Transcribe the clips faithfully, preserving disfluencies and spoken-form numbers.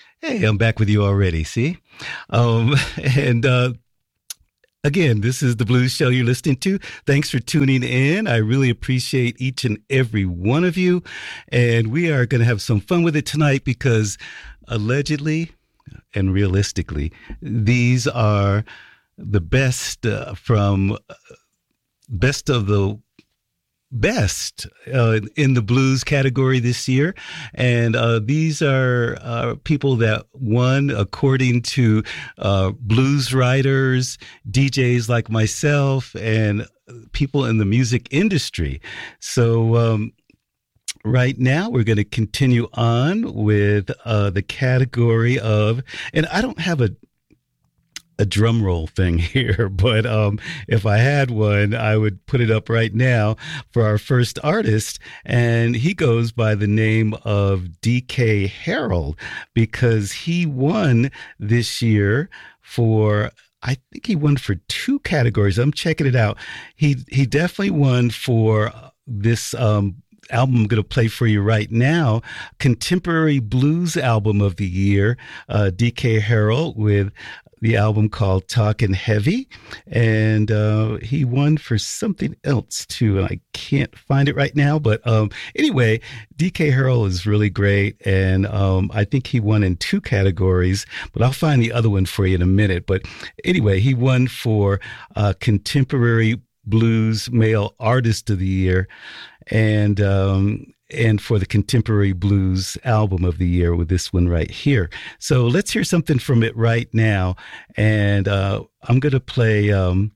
Hey, I'm back with you already. See? Um, and uh, again, this is the Blues Show you're listening to. Thanks for tuning in. I really appreciate each and every one of you. And we are going to have some fun with it tonight because allegedly and realistically, these are the best uh, from uh, best of the best uh, in the blues category this year. And uh, these are uh, people that won according to uh, blues writers, D Js like myself, and people in the music industry. So um, right now we're going to continue on with uh, the category of, and I don't have a a drum roll thing here, but um, if I had one, I would put it up right now for our first artist. And he goes by the name of D K Harold because he won this year for, I think he won for two categories. I'm checking it out. He, he definitely won for this, um, album I'm going to play for you right now, Contemporary Blues Album of the Year, uh, D K Harold with the album called Talkin' Heavy. And uh, he won for something else too. And I can't find it right now. But um, anyway, D K Harold is really great. And um, I think he won in two categories, but I'll find the other one for you in a minute. But anyway, he won for uh, Contemporary Blues Male Artist of the Year. And um, and for the Contemporary Blues Album of the Year with this one right here. So let's hear something from it right now. And uh, I'm going to play, um,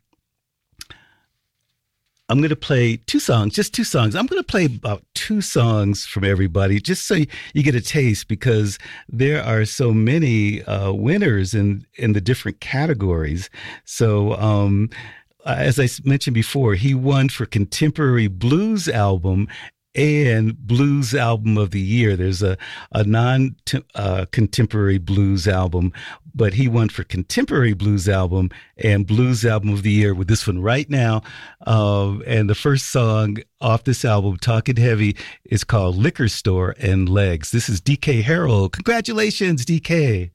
I'm going to play two songs, just two songs. I'm going to play about two songs from everybody, just so you get a taste, because there are so many uh, winners in, in the different categories. So, um, as I mentioned before, he won for Contemporary Blues Album and Blues Album of the Year. There's a, a non-contemporary uh, blues album, but he won for Contemporary Blues Album and Blues Album of the Year with this one right now. Uh, and the first song off this album, Talkin' Heavy, is called Liquor Store and Legs. This is D K Harold. Congratulations, D K.